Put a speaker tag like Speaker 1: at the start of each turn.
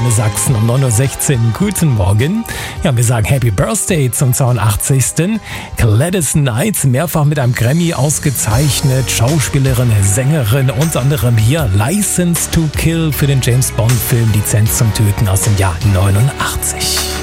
Speaker 1: Antenne Sachsen um 9.16 Uhr. Guten Morgen. Ja, wir sagen Happy Birthday zum 82. Gladys Knight, mehrfach mit einem Grammy ausgezeichnet. Schauspielerin, Sängerin, unter anderem hier License to Kill für den James Bond Film Lizenz zum Töten aus dem Jahr 89.